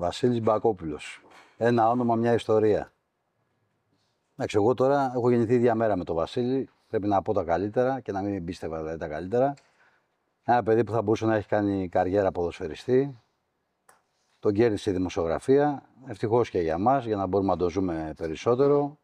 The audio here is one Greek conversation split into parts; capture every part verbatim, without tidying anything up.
Βασίλης Μπακόπουλος. Ένα όνομα, μια ιστορία. Εντάξει, εγώ τώρα έχω γεννηθεί ίδια μέρα με τον Βασίλη. Πρέπει να πω τα καλύτερα και να μην πίστευα δηλαδή, τα καλύτερα. Ένα παιδί που θα μπορούσε να έχει κάνει καριέρα ποδοσφαιριστή. Τον κέρδισε η δημοσιογραφία. Ευτυχώς και για μας, για να μπορούμε να το ζούμε περισσότερο.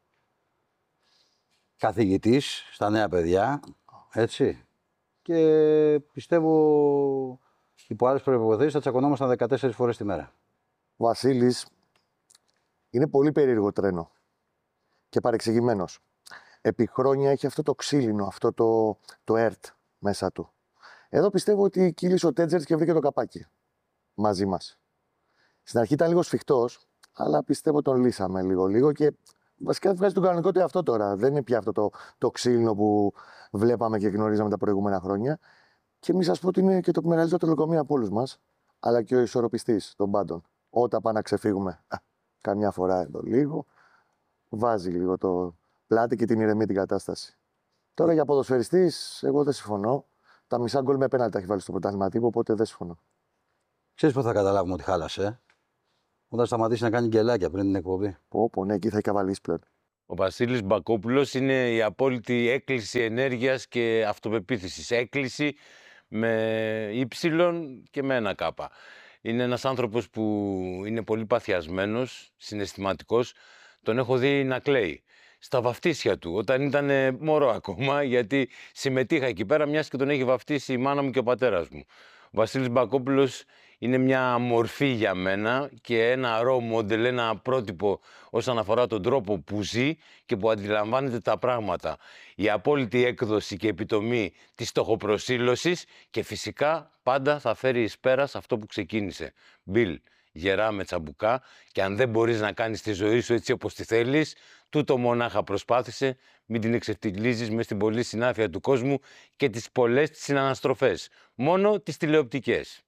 Καθηγητής στα νέα παιδιά. Έτσι. Και πιστεύω υπό άλλες προϋποθέσεις θα τσακωνόμασταν δεκατέσσερις φορές τη μέρα. Ο Βασίλης είναι πολύ περίεργο τρένο και παρεξηγημένος. Επί χρόνια έχει αυτό το ξύλινο, αυτό το, το ερτ μέσα του. Εδώ πιστεύω ότι κύλησε ο Τέτζερτς και βρήκε το καπάκι μαζί μας. Στην αρχή ήταν λίγο σφιχτός, αλλά πιστεύω τον λύσαμε λίγο-λίγο και βασικά βγάζει τον κανονικό του εαυτό τώρα. Δεν είναι πια αυτό το, το ξύλινο που βλέπαμε και γνωρίζαμε τα προηγούμενα χρόνια. Και μην σας πω ότι είναι και το μεγαλύτερο τελεκομείο από όλους μας, αλλά και ο ισορροπιστής των πάντων. Όταν πάμε να ξεφύγουμε, α, καμιά φορά εδώ λίγο, βάζει λίγο το πλάτη και την ηρεμεί την κατάσταση. Τώρα για ποδοσφαιριστής, εγώ δεν συμφωνώ. Τα μισά γκολ με πέναλτι τα έχει βάλει στο πρωτάθλημα τύπου, οπότε δεν συμφωνώ. Ξέρεις πώς θα καταλάβουμε ότι χάλασε, ε? Όταν σταματήσει να κάνει γκελάκια πριν την εκπομπή. Πω, πω, ναι, εκεί θα έχει καβαλήσει πλέον. Ο Βασίλης Μπακόπουλος είναι η απόλυτη έκκληση ενέργειας και αυτοπεποίθησης. Έκκληση με ύψιλον και με ένα κάπα. Είναι ένας άνθρωπος που είναι πολύ παθιασμένος, συναισθηματικός. Τον έχω δει να κλαίει στα βαφτίσια του, όταν ήταν μωρό ακόμα, γιατί συμμετείχα εκεί πέρα, μιας και τον έχει βαφτίσει η μάνα μου και ο πατέρας μου. Ο Βασίλης Μπακόπουλος είναι μια μορφή για μένα και ένα role model, ένα πρότυπο όσον αφορά τον τρόπο που ζει και που αντιλαμβάνεται τα πράγματα. Η απόλυτη έκδοση και επιτομή της στοχοπροσήλωσης και φυσικά πάντα θα φέρει εις πέρας αυτό που ξεκίνησε. Μπιλ, γερά με τσαμπουκά, και αν δεν μπορείς να κάνεις τη ζωή σου έτσι όπως τη θέλεις, τούτο μονάχα προσπάθησε, μην την εξευτιλίζεις μες στην πολλή συνάφεια του κόσμου και τις πολλές τις συναναστροφές. Μόνο τις τηλεοπτικές.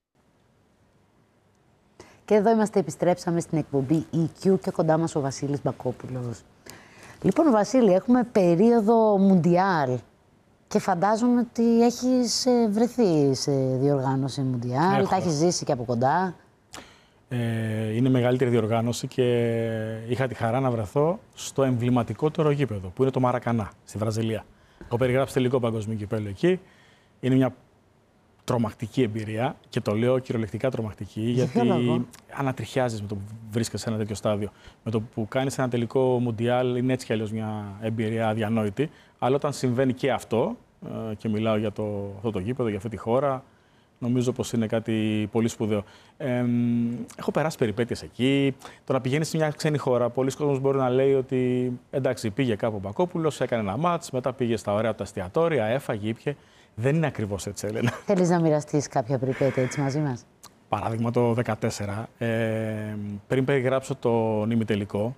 Και εδώ είμαστε, επιστρέψαμε στην εκπομπή ι κιου και κοντά μας ο Βασίλης Μπακόπουλος. Λοιπόν, Βασίλη, έχουμε περίοδο Μουντιάλ και φαντάζομαι ότι έχεις βρεθεί σε διοργάνωση Μουντιάλ, Έχω. τα έχεις ζήσει και από κοντά. Ε, είναι μεγαλύτερη διοργάνωση και είχα τη χαρά να βρεθώ στο εμβληματικότερο γήπεδο, που είναι το Μαρακανά, στη Βραζιλία. Έχω περιγράψει τελικό παγκόσμιο κυπέλλο εκεί. Είναι μια τρομακτική εμπειρία και το λέω κυριολεκτικά τρομακτική, γιατί ανατριχιάζεις με το που βρίσκεσαι σε ένα τέτοιο στάδιο. Με το που κάνεις ένα τελικό Μουντιάλ είναι έτσι κι αλλιώς μια εμπειρία αδιανόητη. Αλλά όταν συμβαίνει και αυτό, και μιλάω για το, αυτό το γήπεδο, για αυτή τη χώρα, νομίζω πως είναι κάτι πολύ σπουδαίο. Ε, έχω περάσει περιπέτειες εκεί. Το να πηγαίνεις σε μια ξένη χώρα, πολλοί κόσμος μπορεί να λέει ότι εντάξει, πήγε κάπου ο Μπακόπουλος, έκανε ένα μάτς, μετά πήγε στα ωραία τα εστιατόρια, έφαγε, ήπιε. Δεν είναι ακριβώς έτσι, Έλενα. Θέλεις να μοιραστείς κάποια περιπέτεια έτσι μαζί μας? Παράδειγμα το δύο χιλιάδες δεκατέσσερα, ε, πριν περιγράψω τον ημιτελικό,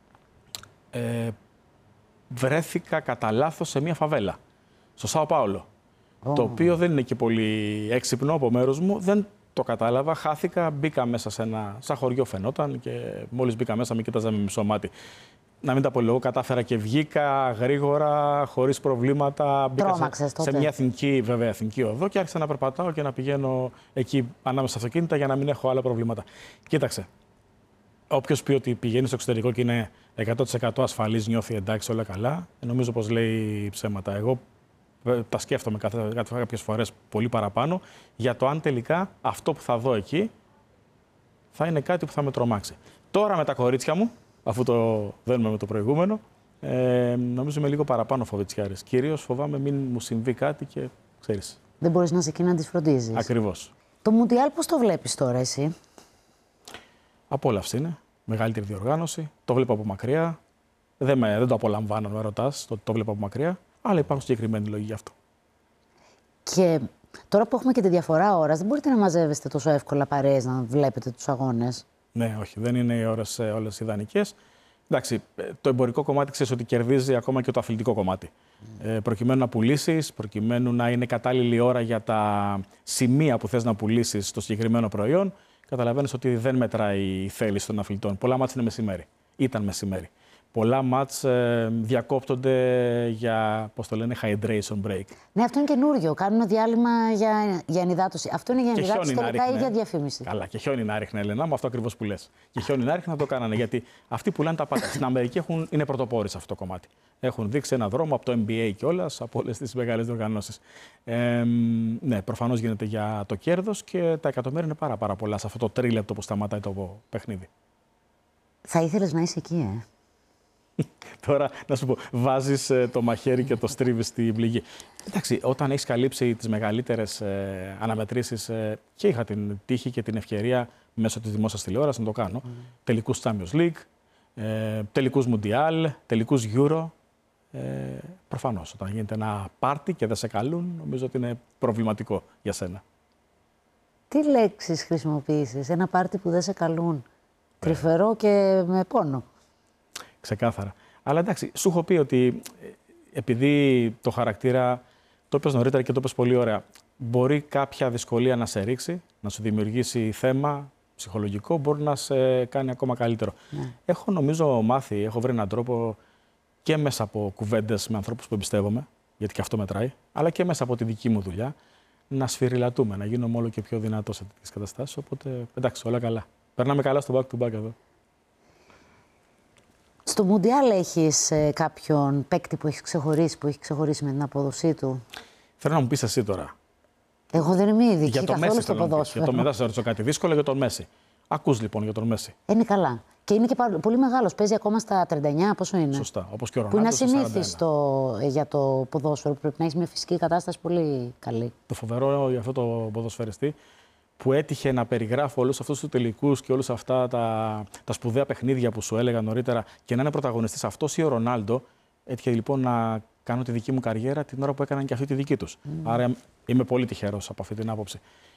ε, βρέθηκα κατά λάθος σε μια φαβέλα, στο Σάο Πάολο. Oh. Το οποίο δεν είναι και πολύ έξυπνο από μέρος μου, δεν το κατάλαβα, χάθηκα, μπήκα μέσα σε ένα σαν χωριό φαινόταν και μόλις μπήκα μέσα με κοίταζα με μισό μάτι. Να μην τα απολογώ, κατάφερα και βγήκα γρήγορα, χωρίς προβλήματα. Μπήκα σε, σε μια εθνική, βέβαια, εθνική οδό και άρχισα να περπατάω και να πηγαίνω εκεί ανάμεσα στα αυτοκίνητα για να μην έχω άλλα προβλήματα. Κοίταξε, όποιος πει ότι πηγαίνει στο εξωτερικό και είναι εκατό τοις εκατό ασφαλής, νιώθει εντάξει, όλα καλά, νομίζω πως λέει ψέματα. Εγώ τα σκέφτομαι κάποιες φορές πολύ παραπάνω για το αν τελικά αυτό που θα δω εκεί θα είναι κάτι που θα με τρομάξει. Τώρα με τα κορίτσια μου, αφού το δένουμε με το προηγούμενο, ε, νομίζω είμαι λίγο παραπάνω φοβετσιάρης. Κυρίως φοβάμαι μην μου συμβεί κάτι και ξέρεις. Δεν μπορείς να είσαι εκεί να τις φροντίζεις. Ακριβώς. Το Μουντιάλ πώς το βλέπεις τώρα εσύ? Απόλαυση είναι. Μεγαλύτερη διοργάνωση. Το βλέπω από μακριά. Δεν, με, δεν το απολαμβάνω, με ρωτάς. Το, το βλέπω από μακριά. Αλλά υπάρχουν συγκεκριμένοι λόγοι γι' αυτό. Και τώρα που έχουμε και τη διαφορά ώρας, δεν μπορείτε να μαζεύεστε τόσο εύκολα παρέες να βλέπετε τους αγώνες? Ναι, όχι. Δεν είναι οι ώρες όλες ιδανικές. Εντάξει, το εμπορικό κομμάτι ξέρεις ότι κερδίζει ακόμα και το αθλητικό κομμάτι. Mm. Ε, προκειμένου να πουλήσεις, προκειμένου να είναι κατάλληλη ώρα για τα σημεία που θες να πουλήσεις το συγκεκριμένο προϊόν, καταλαβαίνεις ότι δεν μετράει η θέληση των αθλητών. Πολλά μάτς είναι μεσημέρι. Ήταν μεσημέρι. πολλά μάτς ε, διακόπτονται για, πώς το λένε, hydration break. Ναι, αυτό είναι καινούριο. Κάνουν διάλειμμα για, για ενυδάτωση. Αυτό είναι για Και ενυδάτωση χιόνι να τελικά ή ρίχνε. για διαφήμιση. Καλά, και χιόνι να ρίχνε, Ελένα, με αυτό ακριβώς που λες. Και χιόνι να ρίχνε να το κάνανε. Γιατί αυτοί πουλάνε τα πάντα. Στην Αμερική έχουν, είναι πρωτοπόροι σε αυτό το κομμάτι. Έχουν δείξει ένα δρόμο από το N B A κιόλας, από όλες τις μεγάλες διοργανώσεις. Ε, ναι, προφανώς γίνεται για το κέρδος και τα εκατομμύρια είναι πάρα, πάρα πολλά σε αυτό το τρίλεπτο που σταματάει το παιχνίδι. Θα ήθελες να είσαι εκεί, ε. Τώρα, να σου πω, βάζεις ε, το μαχαίρι και το στρίβεις στην πληγή. Εντάξει, όταν έχεις καλύψει τις μεγαλύτερες ε, αναμετρήσεις ε, και είχα την τύχη και την ευκαιρία μέσω της δημόσιας τηλεόρασης να το κάνω. Mm. Τελικούς Champions League, ε, τελικούς Mundial, τελικούς Euro. Ε, προφανώς, όταν γίνεται ένα πάρτι και δεν σε καλούν, νομίζω ότι είναι προβληματικό για σένα. Τι λέξεις χρησιμοποιήσεις, ένα πάρτι που δεν σε καλούν? Τρυφερό και με πόνο. Ξεκάθαρα. Αλλά εντάξει, σου έχω πει ότι επειδή το χαρακτήρα, το είπες νωρίτερα και το είπες πολύ ωραία, μπορεί κάποια δυσκολία να σε ρίξει, να σου δημιουργήσει θέμα ψυχολογικό, μπορεί να σε κάνει ακόμα καλύτερο. Ναι. Έχω νομίζω μάθει, έχω βρει έναν τρόπο και μέσα από κουβέντες με ανθρώπους που εμπιστεύομαι, γιατί και αυτό μετράει, αλλά και μέσα από τη δική μου δουλειά, να σφυριλατούμε, να γίνομαι όλο και πιο δυνατός σε τέτοιες καταστάσεις. Οπότε εντάξει, όλα καλά. Περνάμε καλά στο back to back εδώ. Στο Μουντιάλ έχεις ε, κάποιον παίκτη που έχει ξεχωρίσει, που έχει ξεχωρίσει με την απόδοσή του? Θέλω να μου πεις εσύ τώρα. Εγώ δεν είμαι ειδική για το καθόλου Μέση, στο θέλω ποδόσφαιρο. Για το Μέση θα ρωτήσω κάτι δύσκολο για τον Μέση. Ακούς λοιπόν για τον Μέση. Είναι καλά. Και είναι και πολύ μεγάλος. Παίζει ακόμα στα τριάντα εννιά, πόσο είναι? Σωστά. Όπως και ο Που είναι Ρονάλντο. ασυνήθιστο για το ποδόσφαιρο. Πρέπει να έχει μια φυσική κατάσταση πολύ καλή. Το φοβερό για αυτό το ποδοσφαιριστή που έτυχε να περιγράφω όλους αυτούς τους τελικούς και όλους αυτά τα, τα σπουδαία παιχνίδια που σου έλεγα νωρίτερα και να είναι πρωταγωνιστής αυτός ή ο Ρονάλντο. Έτυχε λοιπόν να κάνω τη δική μου καριέρα την ώρα που έκαναν και αυτή τη δική τους. Mm. Άρα είμαι πολύ τυχερός από αυτή την άποψη.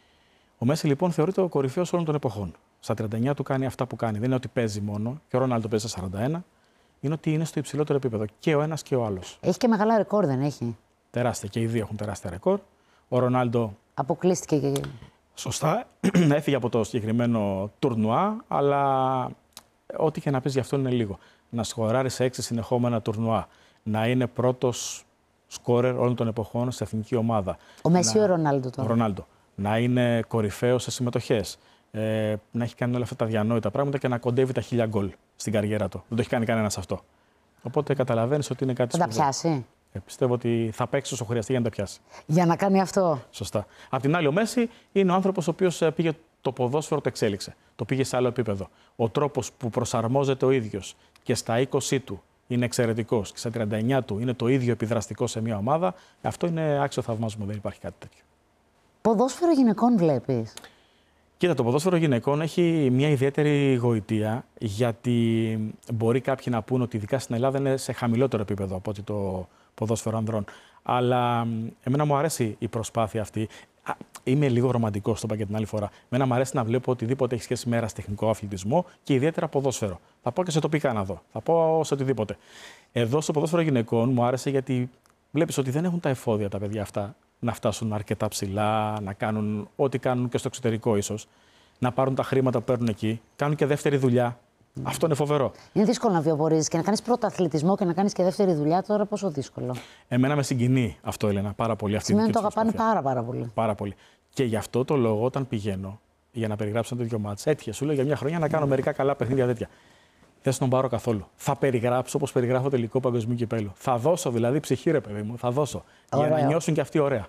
Ο Μέση λοιπόν θεωρείται ο κορυφαίος όλων των εποχών. Στα τριάντα εννιά του κάνει αυτά που κάνει. Δεν είναι ότι παίζει μόνο, και ο Ρονάλντο παίζει στα σαράντα ένα. Είναι ότι είναι στο υψηλότερο επίπεδο. Και ο ένας και ο άλλος. Έχει και μεγάλα ρεκόρ, δεν έχει? Τεράστια. Και οι δύο έχουν τεράστια ρεκόρ. Ο Ρονάλντο. Αποκλείστηκε και. Σωστά. Έφυγε από το συγκεκριμένο τουρνουά, αλλά ό,τι και να πεις γι' αυτό είναι λίγο. Να σκοράρει σε έξι συνεχόμενα τουρνουά. Να είναι πρώτος σκόρερ όλων των εποχών σε εθνική ομάδα. Ο Μέση ή να... ο Ρονάλντο τώρα? Ο Ρονάλντο. Να είναι κορυφαίος σε συμμετοχές. Ε, να έχει κάνει όλα αυτά τα διανόητα πράγματα και να κοντεύει τα χίλια γκολ στην καριέρα του. Δεν το έχει κάνει κανένας αυτό. Οπότε καταλαβαίνεις ότι είναι κάτι σπουδαίο. Θα τα πιάσει? Ε, πιστεύω ότι θα παίξει όσο χρειαστεί για να τα πιάσει. Για να κάνει αυτό. Σωστά. Απ' την άλλη, ο Μέση είναι ο άνθρωπος ο οποίος πήγε το ποδόσφαιρο, το εξέλιξε. Το πήγε σε άλλο επίπεδο. Ο τρόπος που προσαρμόζεται ο ίδιος και στα είκοσι του είναι εξαιρετικός και στα τριάντα εννιά του είναι το ίδιο επιδραστικό σε μια ομάδα, αυτό είναι άξιο θαυμασμό. Δεν υπάρχει κάτι τέτοιο. Ποδόσφαιρο γυναικών βλέπεις? Κοίτα, το ποδόσφαιρο γυναικών έχει μια ιδιαίτερη γοητεία, γιατί μπορεί κάποιοι να πούν ότι ειδικά στην Ελλάδα είναι σε χαμηλότερο επίπεδο από ότι το ποδόσφαιρο ανδρών. Αλλά εμένα μου αρέσει η προσπάθεια αυτή. Είμαι λίγο ρομαντικός, το είπα και την άλλη φορά. Εμένα μου αρέσει να βλέπω οτιδήποτε έχει σχέση με ερασιτεχνικό αθλητισμό και ιδιαίτερα ποδόσφαιρο. Θα πάω και σε τοπικά να δω. Θα πάω σε οτιδήποτε. Εδώ στο ποδόσφαιρο γυναικών μου άρεσε γιατί βλέπεις ότι δεν έχουν τα εφόδια τα παιδιά αυτά να φτάσουν αρκετά ψηλά, να κάνουν ό,τι κάνουν και στο εξωτερικό ίσως, να πάρουν τα χρήματα που παίρνουν εκεί, κάνουν και δεύτερη δουλειά. Mm. Αυτό είναι φοβερό. Είναι δύσκολο να βιοπορίζεις και να κάνεις πρωταθλητισμό και να κάνεις και δεύτερη δουλειά, τώρα πόσο δύσκολο? Εμένα με συγκινεί αυτό, Έλενα, πάρα πολύ. Αυτή σημαίνει ότι το αγαπάνε πάρα, πάρα πολύ. Πάρα πολύ. Και γι' αυτό το λόγο, όταν πηγαίνω για να περιγράψω ένα τέτοιο μάτς, έτυχε, σου λέω για μια χρονιά να κάνω mm. μερικά καλά παιχνίδια τέτοια. Δεν στον πάρω καθόλου. Θα περιγράψω όπως περιγράφω τελικό παγκοσμίου κυπέλου. Θα δώσω δηλαδή ψυχή, ρε παιδί μου, θα δώσω. Ωραίο. Για να νιώσουν και αυτοί ωραία.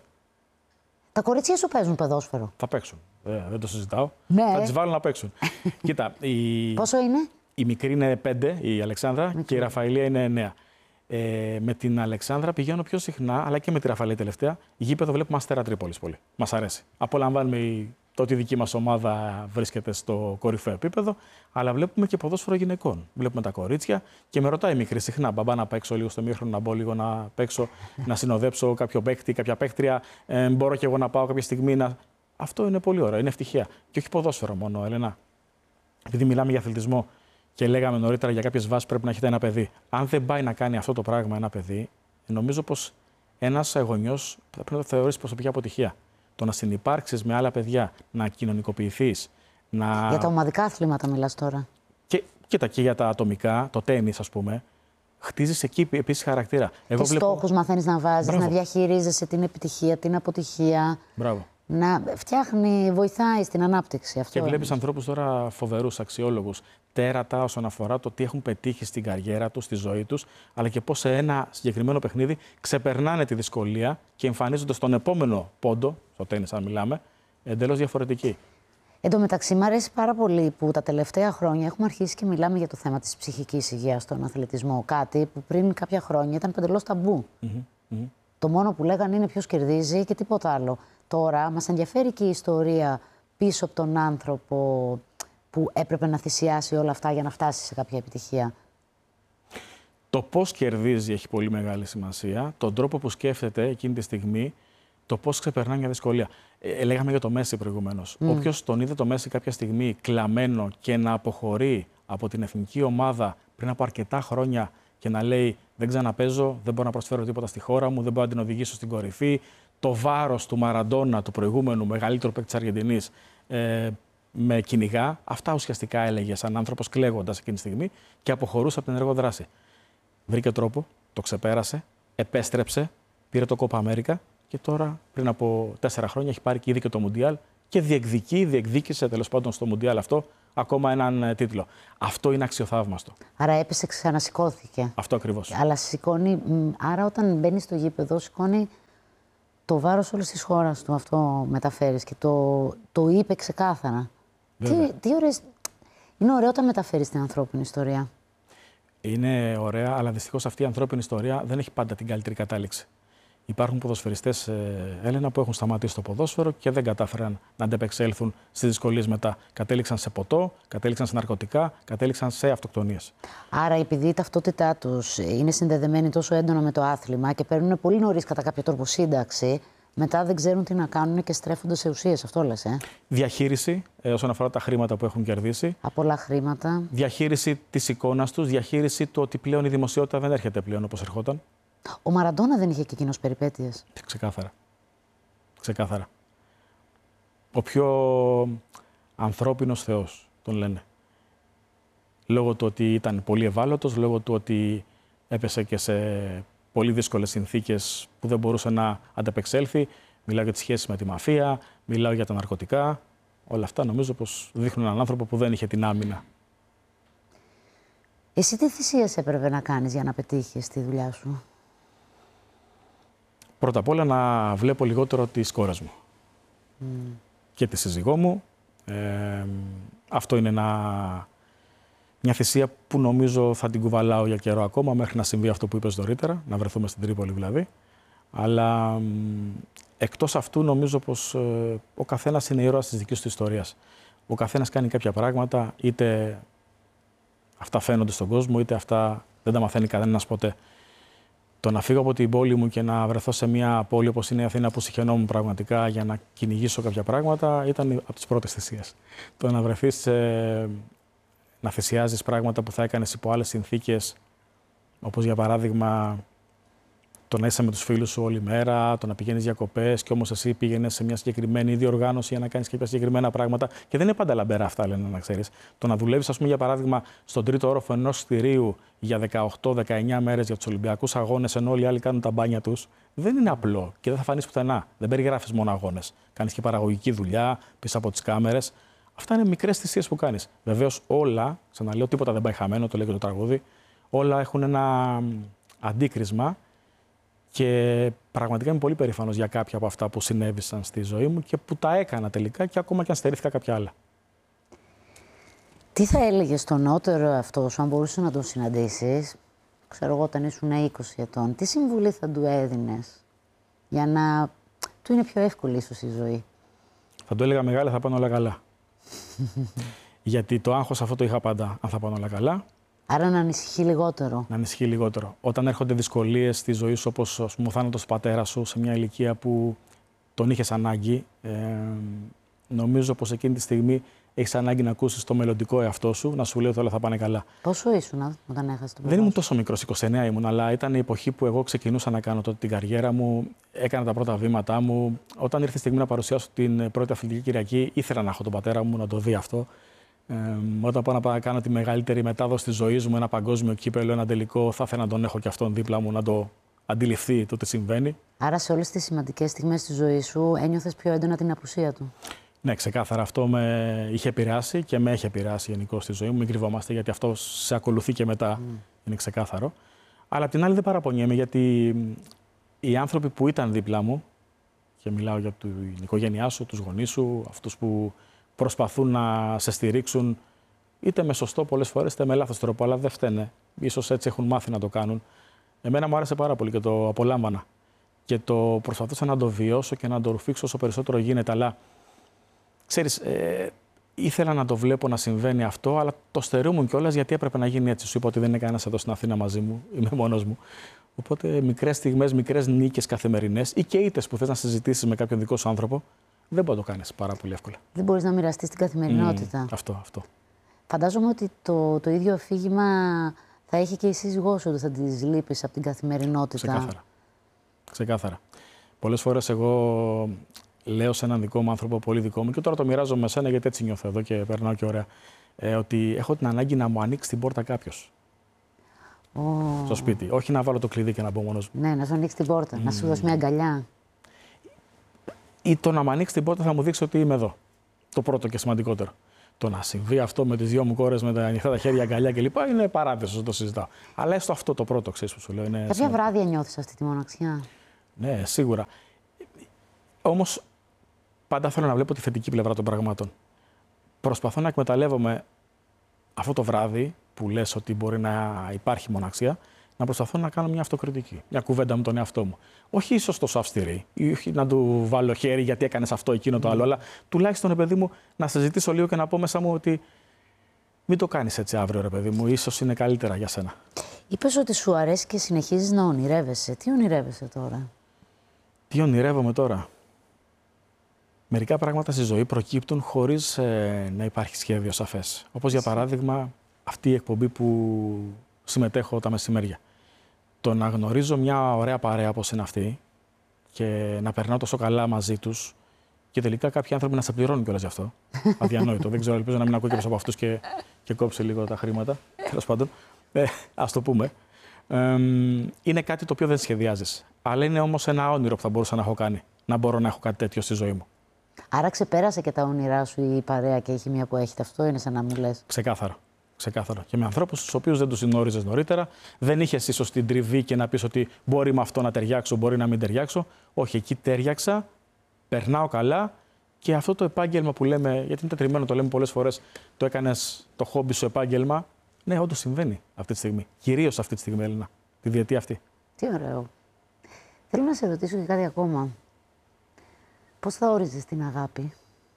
Τα κορίτσια σου παίζουν ποδόσφαιρο? Θα παίξουν. Ε, δεν το συζητάω. Ναι. Θα τις βάλω να παίξουν. Κοίτα. Η... Πόσο είναι? Η μικρή είναι πέντε, η Αλεξάνδρα, μικρή. Και η Ραφαηλία είναι εννέα. Ε, με την Αλεξάνδρα πηγαίνω πιο συχνά, αλλά και με τη Ραφαηλία τελευταία. Γήπεδο βλέπουμε Αστέρα Τρίπολης πολύ. Μας αρέσει. Απολαμβάνουμε το ότι η δική μας ομάδα βρίσκεται στο κορυφαίο επίπεδο, αλλά βλέπουμε και ποδόσφαιρο γυναικών. Βλέπουμε τα κορίτσια και με ρωτάει η μικρή συχνά: μπαμπά, να παίξω λίγο στο μήχρονο, να μπω λίγο να παίξω, να συνοδέψω κάποιο παίκτη, κάποια παίκτρια. Ε, μπορώ και εγώ να πάω κάποια στιγμή να. Αυτό είναι πολύ ωραίο, είναι ευτυχία. Και όχι ποδόσφαιρο μόνο, Έλενα. Επειδή μιλάμε για αθλητισμό και λέγαμε νωρίτερα για κάποιες βάσεις πρέπει να έχετε ένα παιδί. Αν δεν πάει να κάνει αυτό το πράγμα ένα παιδί, νομίζω πως ένας γονιός θα πρέπει να το θεωρήσει προσωπική αποτυχία. Το να συνυπάρξεις με άλλα παιδιά, να κοινωνικοποιηθείς. Να... Για τα ομαδικά αθλήματα μιλάς τώρα? Και, κοίτα, και για τα ατομικά, το τένις ας πούμε, χτίζεις εκεί επίσης χαρακτήρα. Εγώ και βλέπω... στόχους μαθαίνεις να βάζεις, Μπράβο. να διαχειρίζεσαι την επιτυχία, την αποτυχία. Μπράβο. Να φτιάχνει, βοηθάει στην ανάπτυξη αυτό. Και βλέπεις ανθρώπους τώρα φοβερούς, αξιόλογους, τέρατα όσον αφορά το τι έχουν πετύχει στην καριέρα τους, στη ζωή τους, αλλά και πώς σε ένα συγκεκριμένο παιχνίδι ξεπερνάνε τη δυσκολία και εμφανίζονται στον επόμενο πόντο, στο τένις αν μιλάμε, εντελώς διαφορετικοί. Εν τω μεταξύ, μου αρέσει πάρα πολύ που τα τελευταία χρόνια έχουμε αρχίσει και μιλάμε για το θέμα της ψυχικής υγείας στον αθλητισμό. Κάτι που πριν κάποια χρόνια ήταν παντελώς ταμπού. Mm-hmm. Mm-hmm. Το μόνο που λέγανε είναι ποιος κερδίζει και τίποτα άλλο. Τώρα μας ενδιαφέρει και η ιστορία πίσω από τον άνθρωπο που έπρεπε να θυσιάσει όλα αυτά για να φτάσει σε κάποια επιτυχία. Το πώς κερδίζει έχει πολύ μεγάλη σημασία. Τον τρόπο που σκέφτεται εκείνη τη στιγμή, το πώς ξεπερνά μια δυσκολία. Ε, λέγαμε για το Μέση προηγουμένως. Mm. Όποιος τον είδε το Μέση κάποια στιγμή κλαμμένο και να αποχωρεί από την εθνική ομάδα πριν από αρκετά χρόνια και να λέει δεν ξαναπαίζω, δεν μπορώ να προσφέρω τίποτα στη χώρα μου, δεν μπορώ να την οδηγήσω στην κορυφή. Το βάρος του Μαραντόνα, του προηγούμενου μεγαλύτερου παίκτη της Αργεντινής, ε, με κυνηγά. Αυτά ουσιαστικά έλεγε σαν άνθρωπος κλαίγοντας εκείνη τη στιγμή και αποχωρούσε από την ενεργό δράση. Βρήκε τρόπο, το ξεπέρασε, επέστρεψε, πήρε το Κόπα Αμέρικα και τώρα πριν από τέσσερα χρόνια έχει πάρει και ήδη και το Μουντιάλ και διεκδικεί, διεκδίκησε τέλος πάντων στο Μουντιάλ αυτό ακόμα έναν τίτλο. Αυτό είναι αξιοθαύμαστο. Άρα έπεσε, ξανασηκώθηκε. Αυτό ακριβώς. Αλλά σηκώνει, άρα όταν μπαίνει στο γήπεδο, σηκώνει το βάρος όλης της χώρας του. Αυτό μεταφέρεις και το, το είπε ξεκάθαρα. Τι, τι ωραίες... Είναι ωραίο όταν μεταφέρεις την ανθρώπινη ιστορία. Είναι ωραία, αλλά δυστυχώς αυτή η ανθρώπινη ιστορία δεν έχει πάντα την καλύτερη κατάληξη. Υπάρχουν ποδοσφαιριστές, ε, Έλενα, που έχουν σταματήσει το ποδόσφαιρο και δεν κατάφεραν να αντεπεξέλθουν στις δυσκολίες μετά. Κατέληξαν σε ποτό, κατέληξαν σε ναρκωτικά, κατέληξαν σε αυτοκτονίες. Άρα, επειδή η ταυτότητά τους είναι συνδεδεμένη τόσο έντονα με το άθλημα και παίρνουν πολύ νωρίς κατά κάποιο τρόπο σύνταξη, μετά δεν ξέρουν τι να κάνουν και στρέφονται σε ουσίες. Αυτό λες, ε? Διαχείριση ε, όσον αφορά τα χρήματα που έχουν κερδίσει. Από πολλά χρήματα. Διαχείριση της εικόνας τους, διαχείριση του ότι πλέον η δημοσιότητα δεν έρχεται πλέον όπως ερχόταν. Ο Μαραντόνα δεν είχε και εκείνος περιπέτειες. Ξεκάθαρα. Ξεκάθαρα. Ο πιο ανθρώπινος θεός, τον λένε. Λόγω του ότι ήταν πολύ ευάλωτος, λόγω του ότι έπεσε και σε πολύ δύσκολες συνθήκες που δεν μπορούσε να ανταπεξέλθει. Μιλάω για τις σχέσεις με τη μαφία, μιλάω για τα ναρκωτικά. Όλα αυτά νομίζω πως δείχνουν έναν άνθρωπο που δεν είχε την άμυνα. Εσύ τι θυσίες έπρεπε να κάνεις για να πετύχεις τη δουλειά σου? Πρώτα απ' όλα να βλέπω λιγότερο τις κόρες μου mm. και τη σύζυγό μου. Ε, αυτό είναι ένα, μια θυσία που νομίζω θα την κουβαλάω για καιρό ακόμα, μέχρι να συμβεί αυτό που είπες νωρίτερα, να βρεθούμε στην Τρίπολη δηλαδή. Αλλά εκτός αυτού νομίζω πως ε, ο καθένας είναι ήρωας της δικής του ιστορίας. Ο καθένας κάνει κάποια πράγματα, είτε αυτά φαίνονται στον κόσμο, είτε αυτά δεν τα μαθαίνει κανένας ποτέ. Το να φύγω από την πόλη μου και να βρεθώ σε μια πόλη όπως είναι η Αθήνα που συχαινόμουν πραγματικά για να κυνηγήσω κάποια πράγματα ήταν από τις πρώτες θυσίες. Το να βρεθείς ε, να θυσιάζεις πράγματα που θα έκανες υπό άλλες συνθήκες, όπως για παράδειγμα το να είσαι με τους φίλους σου όλη μέρα, το να πηγαίνεις διακοπές και όμως εσύ πήγαινες σε μια συγκεκριμένη διοργάνωση για να κάνεις κάποια συγκεκριμένα πράγματα. Και δεν είναι πάντα λαμπερά αυτά, λένε, να ξέρεις. Το να δουλεύεις, ας πούμε, για παράδειγμα, στον τρίτο όροφο ενός κτηρίου για δεκαοκτώ δεκαεννιά μέρες για τους Ολυμπιακούς Αγώνες, ενώ όλοι οι άλλοι κάνουν τα μπάνια τους, δεν είναι απλό και δεν θα φανείς πουθενά. Δεν περιγράφεις μόνο αγώνες. Κάνεις και παραγωγική δουλειά πίσω από τις κάμερες. Αυτά είναι μικρές θυσίες που κάνεις. Βεβαίως όλα, ξαναλέω, τίποτα δεν πάει χαμένο, το λέει και το τραγούδι, όλα έχουν ένα αντίκρισμα. Και πραγματικά είμαι πολύ περήφανος για κάποια από αυτά που συνέβησαν στη ζωή μου και που τα έκανα τελικά και ακόμα και αν στερήθηκα κάποια άλλα. Τι θα έλεγες στον νεότερο αυτό σου, αν μπορούσες να τον συναντήσεις, ξέρω εγώ, όταν ήσουν είκοσι ετών, τι συμβουλή θα του έδινες για να του είναι πιο εύκολη ίσως η ζωή? Θα του έλεγα μεγάλα, θα πάνε όλα καλά. Γιατί το άγχος αυτό το είχα πάντα, αν θα πάνε όλα καλά. Άρα να ανησυχεί λιγότερο. Να ανησυχεί λιγότερο. Όταν έρχονται δυσκολίες στη ζωή σου, όπως ο θάνατος του πατέρα σου, σε μια ηλικία που τον είχες ανάγκη, ε, νομίζω πως εκείνη τη στιγμή έχεις ανάγκη να ακούσεις το μελλοντικό εαυτό σου, να σου λέει ότι όλα θα πάνε καλά. Πόσο ήσουν όταν έχασες τον πατέρα? Δεν ήμουν τόσο μικρός, είκοσι εννέα ήμουν, αλλά ήταν η εποχή που εγώ ξεκινούσα να κάνω τότε την καριέρα μου, έκανα τα πρώτα βήματά μου. Όταν ήρθε η στιγμή να παρουσιάσω την πρώτη αθλητική Κυριακή, ήθελα να έχω τον πατέρα μου να το δει αυτό. Ε, όταν πάω να πάω να κάνω τη μεγαλύτερη μετάδοση της ζωής μου, ένα παγκόσμιο κύπελλο, ένα τελικό, θα ήθελα να τον έχω και αυτόν δίπλα μου, να το αντιληφθεί το τι συμβαίνει. Άρα σε όλες τις σημαντικές στιγμές της ζωής σου ένιωθες πιο έντονα την απουσία του. Ναι, ξεκάθαρα. Αυτό με είχε επηρεάσει και με έχει επηρεάσει γενικώς στη ζωή μου. Μην κρυβόμαστε, γιατί αυτό σε ακολουθεί και μετά. Mm. Είναι ξεκάθαρο. Αλλά απ' την άλλη δεν παραπονιέμαι, γιατί οι άνθρωποι που ήταν δίπλα μου, και μιλάω για την οικογένειά σου, τους γονείς σου, αυτούς που προσπαθούν να σε στηρίξουν, είτε με σωστό πολλές φορές, είτε με λάθος τρόπο, αλλά δεν φταίνε. Ίσως έτσι έχουν μάθει να το κάνουν. Εμένα μου άρεσε πάρα πολύ και το απολάμβανα. Και το προσπαθούσα να το βιώσω και να το ρουφήξω όσο περισσότερο γίνεται. Αλλά ξέρεις, ε, ήθελα να το βλέπω να συμβαίνει αυτό, αλλά το στερούμουν κιόλας, γιατί έπρεπε να γίνει έτσι. Σου είπα ότι δεν είναι κανένας εδώ στην Αθήνα μαζί μου, είμαι μόνος μου. Οπότε μικρές στιγμές, μικρές νίκες καθημερινές ή και ήττες που θες να συζητήσεις με κάποιον δικό σου άνθρωπο, δεν μπορεί να το κάνεις πάρα πολύ εύκολα. Δεν μπορείς να μοιραστείς την καθημερινότητα. Mm, αυτό, αυτό. Φαντάζομαι ότι το, το ίδιο αφήγημα θα έχει και η σύζυγός σου, ότι θα τις λείπεις από την καθημερινότητα. Ξεκάθαρα. Ξεκάθαρα. Πολλές φορές εγώ λέω σε έναν δικό μου άνθρωπο, πολύ δικό μου, και τώρα το μοιράζομαι με σένα γιατί έτσι νιώθω εδώ και περνάω και ωραία, ε, ότι έχω την ανάγκη να μου ανοίξει την πόρτα κάποιος. Oh. Στο σπίτι. Όχι να βάλω το κλειδί και να μπω μόνος μου. Ναι, να σου ανοίξει την πόρτα, mm. να σου δώσει μια αγκαλιά. Ή το να μου ανοίξει την πόρτα θα μου δείξει ότι είμαι εδώ. Το πρώτο και σημαντικότερο. Το να συμβεί αυτό με τις δυο μου κόρες με τα ανοιχτά τα χέρια, αγκαλιά κλπ. Είναι παράδεισο, το συζητάω. Αλλά έστω αυτό το πρώτο, ξέρεις που σου λέω. Είναι κάποια σημαντικό. βράδια νιώθεις αυτή τη μοναξιά. Ναι, σίγουρα. Όμως πάντα θέλω να βλέπω τη θετική πλευρά των πραγμάτων. Προσπαθώ να εκμεταλλεύομαι αυτό το βράδυ που λες ότι μπορεί να υπάρχει μοναξιά, να προσπαθώ να κάνω μια αυτοκριτική. Μια κουβέντα με τον εαυτό μου. Όχι ίσως τόσο αυστηρή, ή όχι να του βάλω χέρι γιατί έκανες αυτό, εκείνο το άλλο, αλλά τουλάχιστον, ρε παιδί μου, να συζητήσω λίγο και να πω μέσα μου ότι μην το κάνεις έτσι αύριο, ρε παιδί μου, ίσως είναι καλύτερα για σένα. Είπες ότι σου αρέσει και συνεχίζεις να ονειρεύεσαι. Τι ονειρεύεσαι τώρα? Τι ονειρεύομαι τώρα? Μερικά πράγματα στη ζωή προκύπτουν χωρίς ε, να υπάρχει σχέδιο σαφές. Όπως για παράδειγμα αυτή η εκπομπή που συμμετέχω τα μεσημέρια. Το να γνωρίζω μια ωραία παρέα όπως είναι αυτή και να περνάω τόσο καλά μαζί τους και τελικά κάποιοι άνθρωποι να σε πληρώνουν κιόλας γι' αυτό. Αδιανόητο. Δεν ξέρω, ελπίζω να μην ακούει κάποιος από αυτούς και, και κόψει λίγο τα χρήματα. Τέλος πάντων, ε, ας το πούμε. Ε, είναι κάτι το οποίο δεν σχεδιάζεις. Αλλά είναι όμως ένα όνειρο που θα μπορούσα να έχω κάνει. Να μπορώ να έχω κάτι τέτοιο στη ζωή μου. Άρα ξεπέρασε και τα όνειρά σου η παρέα και η χημεία που έχετε. Αυτό είναι σαν να μου λες. Ξεκάθαρο. Ξεκάθαρο. Και με ανθρώπους τους οποίους δεν τους γνώριζες νωρίτερα, δεν είχες ίσως την τριβή και να πεις ότι μπορεί με αυτό να ταιριάξω, μπορεί να μην ταιριάξω. Όχι, εκεί τέριαξα, περνάω καλά και αυτό το επάγγελμα που λέμε, γιατί είναι τετριμένο, το λέμε πολλές φορές, το έκανες το χόμπι σου επάγγελμα. Ναι, όντως συμβαίνει αυτή τη στιγμή. Κυρίως αυτή τη στιγμή, Έλληνα, τη διετία αυτή. Τι ωραίο. Θέλω να σε ρωτήσω και κάτι ακόμα. Πώς θα όριζες την αγάπη?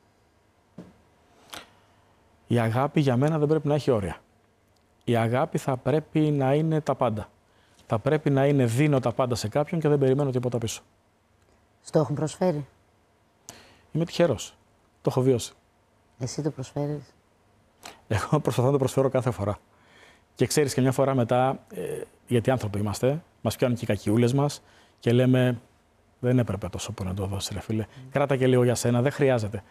Η αγάπη για μένα δεν πρέπει να έχει όρια. Η αγάπη θα πρέπει να είναι τα πάντα. Θα πρέπει να είναι δίνω τα πάντα σε κάποιον και δεν περιμένω τίποτα πίσω. Στο έχουν προσφέρει? Είμαι τυχερός. Το έχω βιώσει. Εσύ το προσφέρεις? Εγώ προσπαθώ να το προσφέρω κάθε φορά. Και ξέρεις και μια φορά μετά, ε, γιατί άνθρωποι είμαστε, μας πιάνουν και οι κακιούλες μας και λέμε δεν έπρεπε τόσο που να το δώσει, ρε φίλε. Mm. Κράτα και λίγο για σένα, δεν χρειάζεται.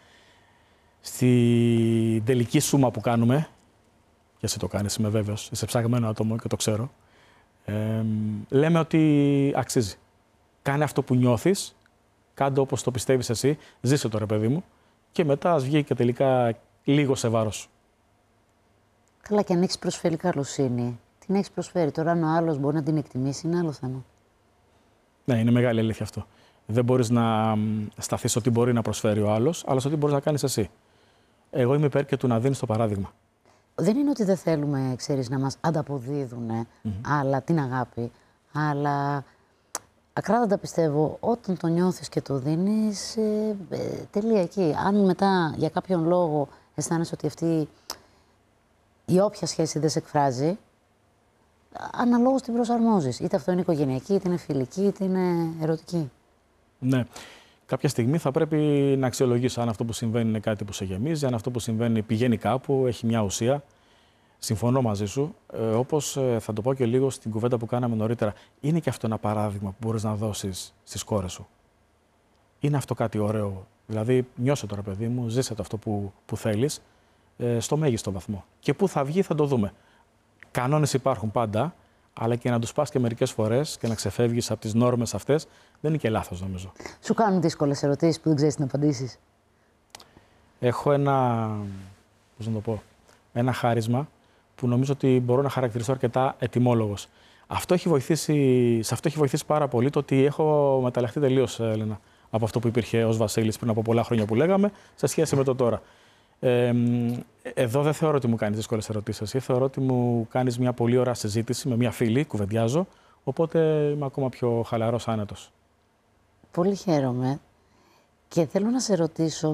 Στη τελική σούμα που κάνουμε, και εσύ το κάνεις, είμαι βέβαιος, είσαι ψαγμένο άτομο και το ξέρω, ε, λέμε ότι αξίζει. Κάνε αυτό που νιώθεις, κάντε όπως το πιστεύεις εσύ, ζήσε το ρε παιδί μου και μετά ας βγει και τελικά λίγο σε βάρος. Καλά, και αν έχεις προσφέρει καλοσύνη, την έχεις προσφέρει. Τώρα αν ο άλλος μπορεί να την εκτιμήσει είναι άλλο θέμα. Ναι, είναι μεγάλη αλήθεια αυτό. Δεν μπορείς να σταθείς ότι μπορεί να προσφέρει ο άλλος, αλλά ότι μπορείς να κάνεις εσύ. Εγώ είμαι υπέρ και του να δίνεις το παράδειγμα. Δεν είναι ότι δεν θέλουμε, ξέρεις, να μας ανταποδίδουν mm-hmm. αλλά την αγάπη, αλλά ακράδαντα πιστεύω όταν το νιώθεις και το δίνεις, ε, ε, τελεία εκεί. Αν μετά για κάποιον λόγο αισθάνεσαι ότι αυτή η όποια σχέση δεν σε εκφράζει, αναλόγως την προσαρμόζεις. Είτε αυτό είναι οικογενειακή, είτε είναι φιλική, είτε είναι ερωτική. Ναι. Κάποια στιγμή θα πρέπει να αξιολογήσεις αν αυτό που συμβαίνει είναι κάτι που σε γεμίζει, αν αυτό που συμβαίνει πηγαίνει κάπου, έχει μια ουσία. Συμφωνώ μαζί σου. Ε, όπως ε, θα το πω και λίγο στην κουβέντα που κάναμε νωρίτερα, είναι και αυτό ένα παράδειγμα που μπορείς να δώσεις στις κόρες σου. Είναι αυτό κάτι ωραίο. Δηλαδή, νιώσε το ρε παιδί μου, ζήσε το αυτό που, που θέλεις. ε, στο μέγιστο βαθμό. Και πού θα βγει θα το δούμε. Κανόνες υπάρχουν πάντα, αλλά και να τους πας και μερικές φορές και να ξεφεύγεις από τις νόρμες αυτές, δεν είναι και λάθος νομίζω. Σου κάνουν δύσκολες ερωτήσεις που δεν ξέρεις να απαντήσεις? Έχω ένα, πώς να το πω, ένα χάρισμα που νομίζω ότι μπορώ να χαρακτηριστώ αρκετά ετοιμόλογος. Αυτό έχει βοηθήσει, σε αυτό έχει βοηθήσει πάρα πολύ το ότι έχω μεταλλαχθεί τελείως, Έλενα, από αυτό που υπήρχε ως Βασίλης πριν από πολλά χρόνια που λέγαμε, σε σχέση με το τώρα. Ε, εδώ δεν θεωρώ ότι μου κάνεις δύσκολες ερωτήσεις. Εσύ θεωρώ ότι μου κάνεις μια πολύ ωραία συζήτηση με μια φίλη, κουβεντιάζω, οπότε είμαι ακόμα πιο χαλαρός, άνετος. Πολύ χαίρομαι και θέλω να σε ρωτήσω,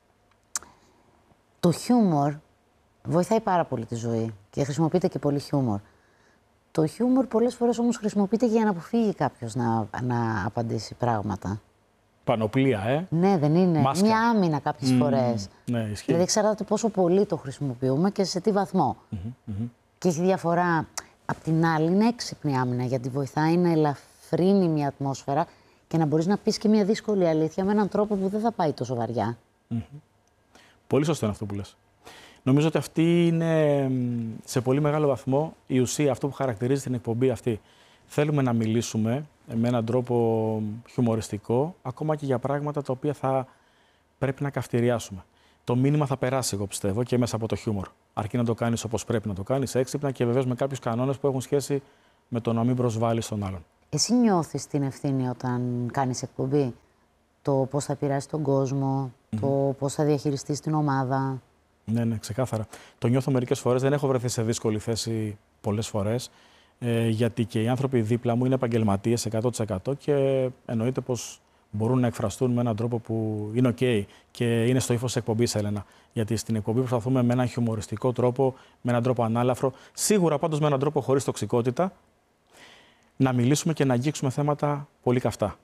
το χιούμορ βοηθάει πάρα πολύ τη ζωή και χρησιμοποιείται και πολύ χιούμορ. Το χιούμορ πολλές φορές όμως χρησιμοποιείται για να αποφύγει κάποιος να, να απαντήσει πράγματα. Πανοπλία, ε. Ναι, δεν είναι. Μάσκα. Μια άμυνα κάποιες Mm, φορές. ναι, ισχύει. Δηλαδή, εξαρτάται πόσο πολύ το χρησιμοποιούμε και σε τι βαθμό. Mm-hmm, mm-hmm. Και έχει διαφορά. Απ' την άλλη, είναι έξυπνη άμυνα, γιατί βοηθάει να ελαφρύνει μια ατμόσφαιρα και να μπορείς να πεις και μια δύσκολη αλήθεια με έναν τρόπο που δεν θα πάει τόσο βαριά. Mm-hmm. Πολύ σωστό είναι αυτό που λες. Νομίζω ότι αυτή είναι σε πολύ μεγάλο βαθμό η ουσία, αυτό που χαρακτηρίζει την εκπομπή αυτή. Θέλουμε να μιλήσουμε με έναν τρόπο χιουμοριστικό, ακόμα και για πράγματα τα οποία θα πρέπει να καυτηριάσουμε. Το μήνυμα θα περάσει, εγώ πιστεύω, και μέσα από το χιούμορ. Αρκεί να το κάνεις όπως πρέπει να το κάνεις, έξυπνα και βεβαίως με κάποιους κανόνες που έχουν σχέση με το να μην προσβάλλεις τον άλλον. Εσύ νιώθεις την ευθύνη όταν κάνεις εκπομπή? Το πώς θα επηρεάσει τον κόσμο, mm-hmm. το πώς θα διαχειριστείς την ομάδα? Ναι, ναι, ξεκάθαρα. Το νιώθω μερικές φορές. Δεν έχω βρεθεί σε δύσκολη θέση πολλές φορές. Ε, γιατί και οι άνθρωποι δίπλα μου είναι επαγγελματίες εκατό τοις εκατό και εννοείται πως μπορούν να εκφραστούν με έναν τρόπο που είναι OK και είναι στο ύφος της εκπομπής, Έλενα. Γιατί στην εκπομπή προσπαθούμε με έναν χιουμοριστικό τρόπο, με έναν τρόπο ανάλαφρο, σίγουρα πάντως με έναν τρόπο χωρίς τοξικότητα, να μιλήσουμε και να αγγίξουμε θέματα πολύ καυτά.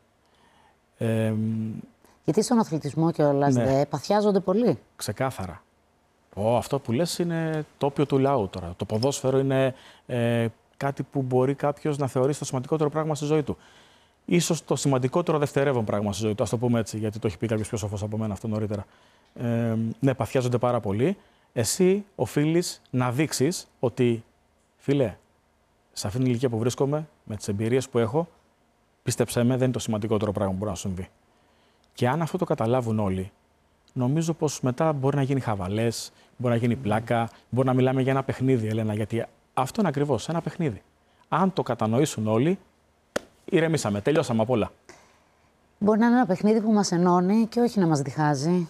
Ε, γιατί στον αθλητισμό κιόλας ναι. δε παθιάζονται πολύ. Ξεκάθαρα. Ω, αυτό που λες είναι το όπιο του λαού τώρα. Το ποδόσφαιρο είναι ε, κάτι που μπορεί κάποιος να θεωρήσει το σημαντικότερο πράγμα στη ζωή του. Ίσως το σημαντικότερο δευτερεύον πράγμα στη ζωή του, ας το πούμε έτσι, γιατί το έχει πει κάποιος πιο σοφός από μένα αυτό νωρίτερα. Ε, ναι, παθιάζονται πάρα πολύ. Εσύ οφείλεις να δείξεις ότι, φίλε, σε αυτήν την ηλικία που βρίσκομαι, με τις εμπειρίες που έχω, πίστεψέ με, δεν είναι το σημαντικότερο πράγμα που μπορεί να συμβεί. Και αν αυτό το καταλάβουν όλοι, νομίζω πως μετά μπορεί να γίνει χαβαλές, μπορεί να γίνει πλάκα, μπορεί να μιλάμε για ένα παιχνίδι, Έλενα, γιατί αυτό είναι ακριβώς ένα παιχνίδι. Αν το κατανοήσουν όλοι, ηρεμήσαμε, τελειώσαμε απ' όλα. Μπορεί να είναι ένα παιχνίδι που μας ενώνει και όχι να μας διχάζει.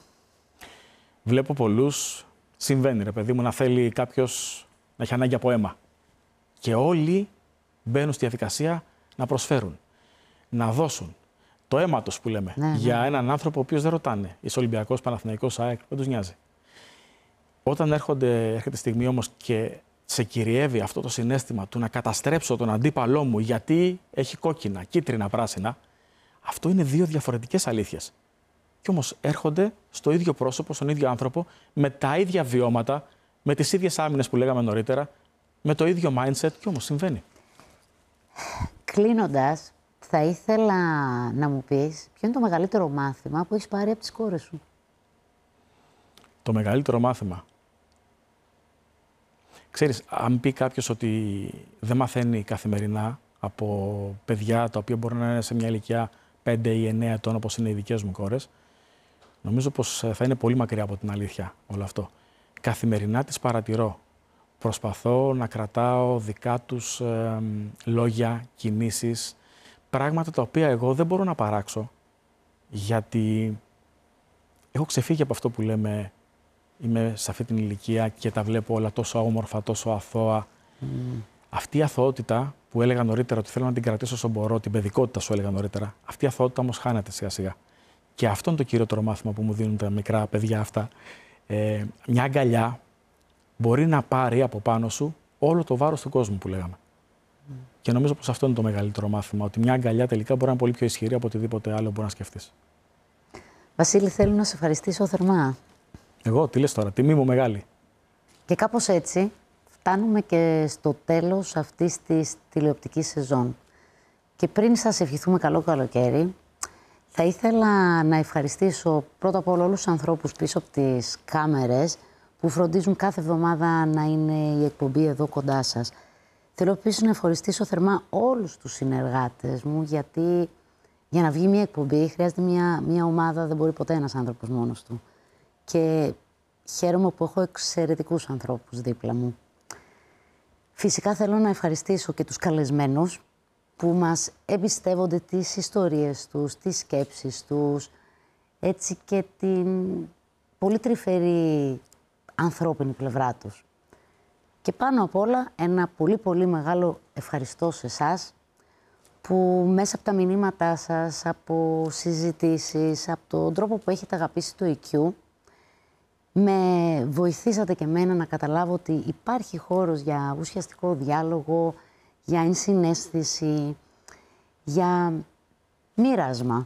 Βλέπω πολλούς, συμβαίνει ρε παιδί μου, να θέλει κάποιος να έχει ανάγκη από αίμα. Και όλοι μπαίνουν στη διαδικασία να προσφέρουν, να δώσουν το αίμα τους που λέμε, ναι, ναι. για έναν άνθρωπο ο οποίος δεν ρωτάνε. Είσαι Ολυμπιακός, Παναθηναϊκός, ΑΕΚ, δεν τους νοιάζει. Όταν έρχονται, έρχεται η στιγμή όμως και σε κυριεύει αυτό το συναίσθημα του να καταστρέψω τον αντίπαλό μου γιατί έχει κόκκινα, κίτρινα, πράσινα, αυτό είναι δύο διαφορετικές αλήθειες. Κι όμως έρχονται στο ίδιο πρόσωπο, στον ίδιο άνθρωπο, με τα ίδια βιώματα, με τις ίδιες άμυνες που λέγαμε νωρίτερα, με το ίδιο mindset, κι όμως συμβαίνει. Κλείνοντας, θα ήθελα να μου πεις ποιο είναι το μεγαλύτερο μάθημα που έχεις πάρει από τις κόρες σου. Το μεγαλύτερο μάθημα. Ξέρεις, αν πει κάποιος ότι δεν μαθαίνει καθημερινά από παιδιά τα οποία μπορεί να είναι σε μια ηλικία πέντε ή εννέα ετών, όπως είναι οι δικές μου κόρες, νομίζω πως θα είναι πολύ μακριά από την αλήθεια όλο αυτό. Καθημερινά τις παρατηρώ. Προσπαθώ να κρατάω δικά τους ε, λόγια, κινήσεις, πράγματα τα οποία εγώ δεν μπορώ να παράξω, γιατί έχω ξεφύγει από αυτό που λέμε είμαι σε αυτή την ηλικία και τα βλέπω όλα τόσο όμορφα, τόσο αθώα. Mm. Αυτή η αθωότητα που έλεγα νωρίτερα ότι θέλω να την κρατήσω όσο μπορώ, την παιδικότητα σου έλεγα νωρίτερα, αυτή η αθωότητα όμως χάνεται σιγά σιγά. Και αυτό είναι το κυριότερο μάθημα που μου δίνουν τα μικρά παιδιά αυτά. Ε, μια αγκαλιά μπορεί να πάρει από πάνω σου όλο το βάρος του κόσμου που λέγαμε. Mm. Και νομίζω πως αυτό είναι το μεγαλύτερο μάθημα, ότι μια αγκαλιά τελικά μπορεί να είναι πολύ πιο ισχυρή από οτιδήποτε άλλο μπορεί να σκεφτείς. Βασίλη, θέλω να σε ευχαριστήσω θερμά. Εγώ, τι λες τώρα, τιμή μου μεγάλη. Και κάπως έτσι φτάνουμε και στο τέλος αυτής της τηλεοπτικής σεζόν. Και πριν σας ευχηθούμε καλό καλοκαίρι, θα ήθελα να ευχαριστήσω πρώτα απ' όλα όλους τους ανθρώπους πίσω από τις κάμερες που φροντίζουν κάθε εβδομάδα να είναι η εκπομπή εδώ κοντά σας. Θέλω επίσης να ευχαριστήσω θερμά όλους τους συνεργάτες μου, γιατί για να βγει μια εκπομπή χρειάζεται μια, μια ομάδα, δεν μπορεί ποτέ ένας άνθρωπος μόνος του. Και χαίρομαι που έχω εξαιρετικούς ανθρώπους δίπλα μου. Φυσικά θέλω να ευχαριστήσω και τους καλεσμένους που μας εμπιστεύονται τις ιστορίες τους, τις σκέψεις τους, έτσι και την πολύ τρυφερή ανθρώπινη πλευρά τους. Και πάνω απ' όλα ένα πολύ πολύ μεγάλο ευχαριστώ σε εσάς που μέσα από τα μηνύματά σας, από συζητήσεις, από τον τρόπο που έχετε αγαπήσει το ι κιου, με βοηθήσατε και εμένα να καταλάβω ότι υπάρχει χώρος για ουσιαστικό διάλογο, για ενσυναίσθηση, για μοίρασμα.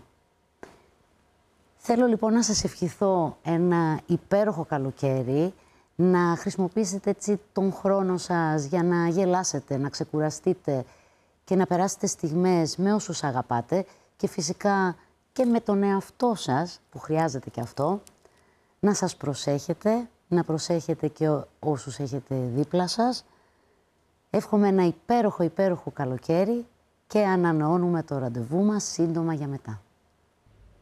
Θέλω λοιπόν να σας ευχηθώ ένα υπέροχο καλοκαίρι, να χρησιμοποιήσετε έτσι τον χρόνο σας για να γελάσετε, να ξεκουραστείτε και να περάσετε στιγμές με όσους αγαπάτε και φυσικά και με τον εαυτό σας, που χρειάζεται και αυτό, να σας προσέχετε, να προσέχετε και όσους έχετε δίπλα σας. Εύχομαι ένα υπέροχο, υπέροχο καλοκαίρι και ανανεώνουμε το ραντεβού μας σύντομα για μετά.